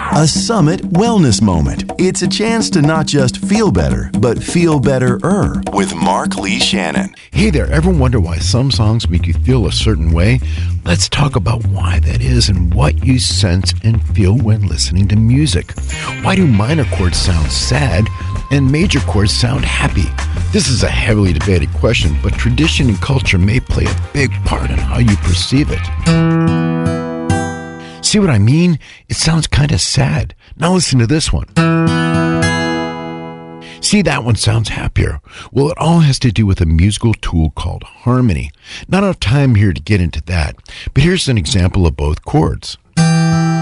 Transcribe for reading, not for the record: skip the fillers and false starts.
A Summit Wellness Moment. It's a chance to not just feel better, but feel better-er with Mark Lee Shannon. Hey there, ever wonder why some songs make you feel a certain way? Let's talk about why that is and what you sense and feel when listening to music. Why do minor chords sound sad and major chords sound happy? This is a heavily debated question, but tradition and culture may play a big part in how you perceive it. See what I mean? It sounds kind of sad. Now listen to this one. See, that one sounds happier. Well, it all has to do with a musical tool called harmony. Not enough time here to get into that, but here's an example of both chords.